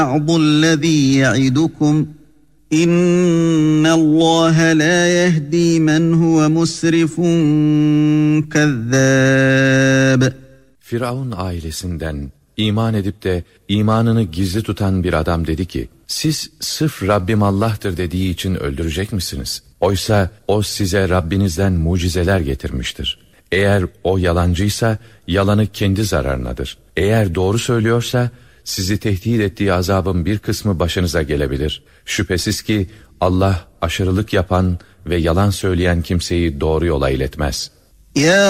الذي يعدكم إن الله لا يهدي من هو مسرف كذاب. Firavun ailesinden iman edip de imanını gizli tutan bir adam dedi ki, siz sırf Rabbim Allah'tır dediği için öldürecek misiniz? Oysa o size Rabbinizden mucizeler getirmiştir. Eğer o yalancıysa yalanı kendi zararınadır. Eğer doğru söylüyorsa sizi tehdit ettiği azabın bir kısmı başınıza gelebilir. Şüphesiz ki Allah aşırılık yapan ve yalan söyleyen kimseyi doğru yola iletmez. Ya